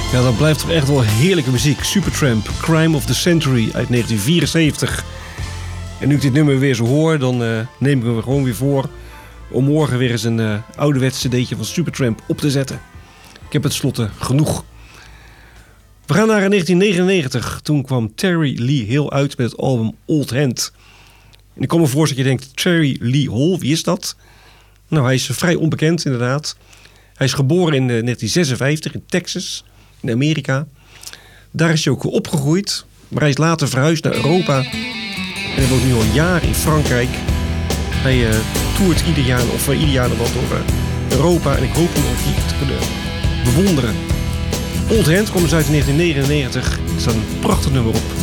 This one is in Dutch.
Ja, dat blijft toch echt wel heerlijke muziek. Supertramp, Crime of the Century uit 1974. En nu ik dit nummer weer zo hoor, dan neem ik me gewoon weer voor om morgen weer eens een ouderwets cd'tje van Supertramp op te zetten. Ik heb het tenslotte genoeg. We gaan naar 1999. Toen kwam Terry Lee Hill uit met het album Old Hand. En ik kan me voorstellen dat je denkt, Terry Lee Hall, wie is dat? Nou, hij is vrij onbekend inderdaad. Hij is geboren in 1956 in Texas, in Amerika. Daar is hij ook opgegroeid. Maar hij is later verhuisd naar Europa. En hij woont nu al jaren in Frankrijk. Hij toert ieder jaar wat door Europa. En ik hoop hem ook hier te kunnen bewonderen. Old Hand komt dus uit 1999. Er staat een prachtig nummer op.